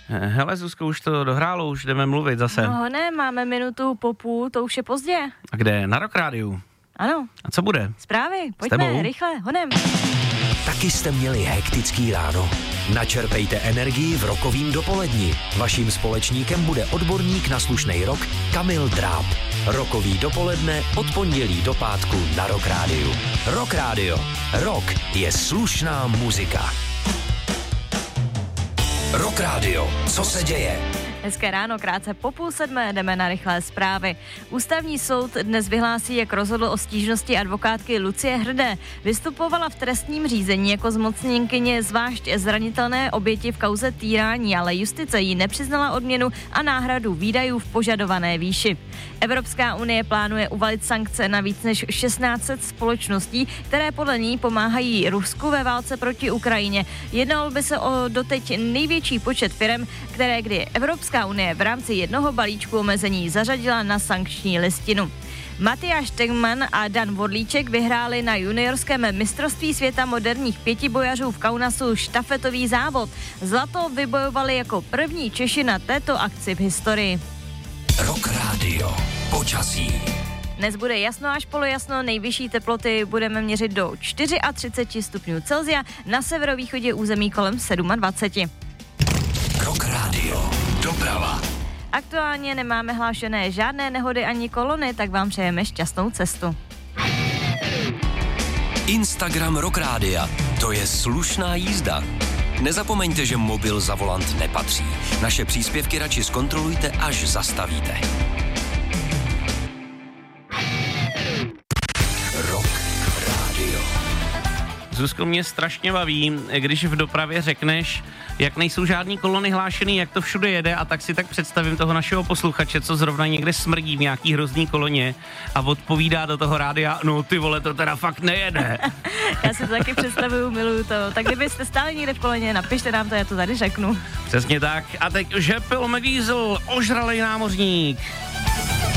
Hele, Zuzko, už to dohrálo, už jdeme mluvit zase. No ne, máme minutu po půl, to už je pozdě. A kde? Na Rock Rádiu. Ano. A co bude? Zprávy, pojďme, rychle, honem. Taky jste měli hektický ráno. Načerpejte energii v Rockovým dopoledni. Vaším společníkem bude odborník na slušnej rock Kamil Dráb. Rockový dopoledne od pondělí do pátku na Rock Rádiu. Rock Rádio. Rock je slušná muzika. Rock Rádio. Co se děje? Hezké ráno, krátce po 6:30 jdeme na rychlé zprávy. Ústavní soud dnes vyhlásí, jak rozhodl o stížnosti advokátky Lucie Hrdé. Vystupovala v trestním řízení jako zmocněnkyně zvlášť zranitelné oběti v kauze týrání, ale justice jí nepřiznala odměnu a náhradu výdajů v požadované výši. Evropská unie plánuje uvalit sankce na víc než 1600 společností, které podle ní pomáhají Rusku ve válce proti Ukrajině. Jednalo by se o doteď největší počet firem, které kdy Evropská unie v rámci jednoho balíčku omezení zařadila na sankční listinu. Matyáš Tegman a Dan Vodlíček vyhráli na juniorském mistrovství světa moderních pětibojařů v Kaunasu štafetový závod. Zlato vybojovali jako první Češi na této akci v historii. Rock Radio. Počasí. Dnes bude jasno až polojasno, nejvyšší teploty budeme měřit do 34 stupňů Celsia, na severovýchodě území kolem 27. Rock Radio. Doprava. Aktuálně nemáme hlášené žádné nehody ani kolony, tak vám přejeme šťastnou cestu. Instagram Rock Rádia. To je slušná jízda. Nezapomeňte, že mobil za volant nepatří. Naše příspěvky radši zkontrolujte, až zastavíte. Rock Radio. Zuzko, mě strašně baví, když v dopravě řekneš, jak nejsou žádný kolony hlášený, jak to všude jede, a tak si tak představím toho našeho posluchače, co zrovna někde smrdí v nějaký hrozný koloně a odpovídá do toho rádia, no ty vole, to teda fakt nejede. Já si to taky představuju, miluju to. Tak kdybyste stáli někde v koloně, napište nám to, já to tady řeknu. Přesně tak. A teď Žepil Mediesel, ožralej námořník.